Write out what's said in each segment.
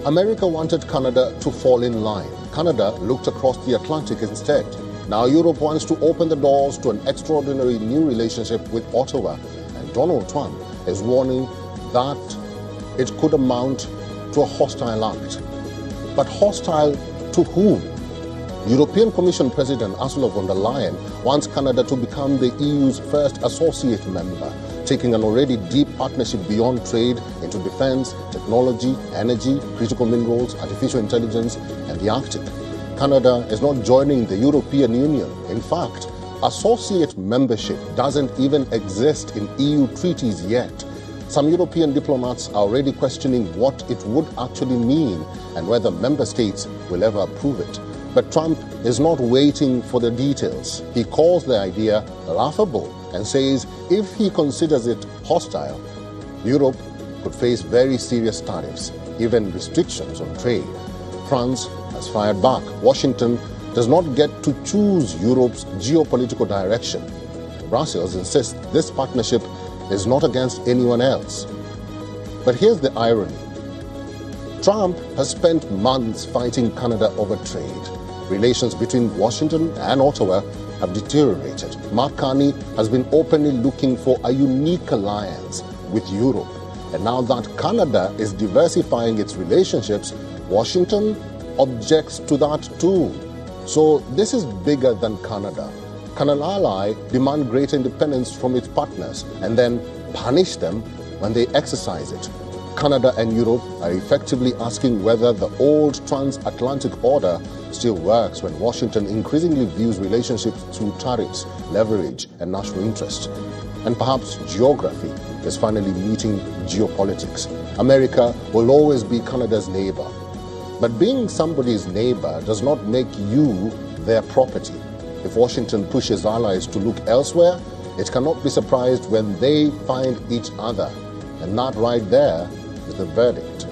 America wanted Canada to fall in line. Canada looked across the Atlantic instead. Now Europe wants to open the doors to an extraordinary new relationship with Ottawa. And Donald Trump is warning that it could amount to a hostile act. But hostile to whom? European Commission President Ursula von der Leyen wants Canada to become the EU's first associate member, taking an already deep partnership beyond trade into defense, technology, energy, critical minerals, artificial intelligence, and the Arctic. Canada is not joining the European Union. In fact, associate membership doesn't even exist in EU treaties yet. Some European diplomats are already questioning what it would actually mean and whether member states will ever approve it. But Trump is not waiting for the details. He calls the idea laughable and says if he considers it hostile, Europe could face very serious tariffs, even restrictions on trade. France has fired back. Washington does not get to choose Europe's geopolitical direction. Brussels insists this partnership is not against anyone else. But here's the irony. Trump has spent months fighting Canada over trade. Relations between Washington and Ottawa have deteriorated. Mark Carney has been openly looking for a unique alliance with Europe. And now that Canada is diversifying its relationships, Washington objects to that too. So this is bigger than Canada. Can an ally demand greater independence from its partners and then punish them when they exercise it? Canada and Europe are effectively asking whether the old transatlantic order still works when Washington increasingly views relationships through tariffs, leverage, and national interest. And perhaps geography is finally meeting geopolitics. America will always be Canada's neighbor. But being somebody's neighbor does not make you their property. If Washington pushes allies to look elsewhere, it cannot be surprised when they find each other. And that right there is the verdict.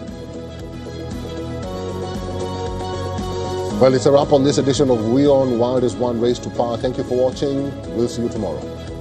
Well, it's a wrap on this edition of WION Wild is One Race to Power. Thank you for watching. We'll see you tomorrow.